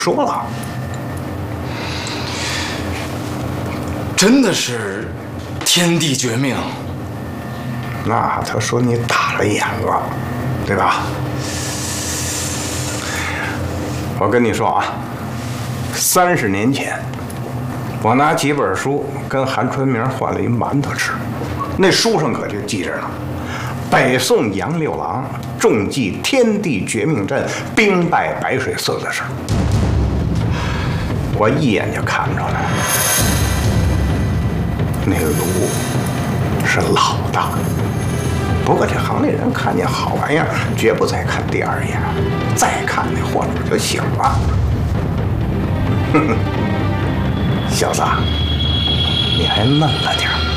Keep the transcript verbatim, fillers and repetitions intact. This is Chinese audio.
说了，真的是天地绝命。那他说你打了眼了，对吧？我跟你说啊，三十年前，我拿几本书跟韩春明换了一馒头吃，那书上可就记着呢。北宋杨六郎中计天地绝命阵，兵败白水寺的事，我一眼就看出来了。那个卢是老大，不过这行里人看见好玩意儿，绝不再看第二眼，再看那货主就行了。哼哼，小子，你还嫩了点儿。